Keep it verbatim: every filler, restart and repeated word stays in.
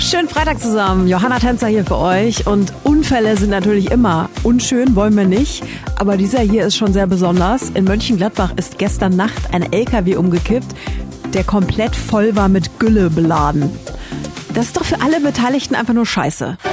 Schönen Freitag zusammen. Johanna Tänzer hier für euch. Und Unfälle sind natürlich immer unschön, wollen wir nicht. Aber dieser hier ist schon sehr besonders. In Mönchengladbach ist gestern Nacht ein L K W umgekippt, der komplett voll war mit Gülle beladen. Das ist doch für alle Beteiligten einfach nur scheiße.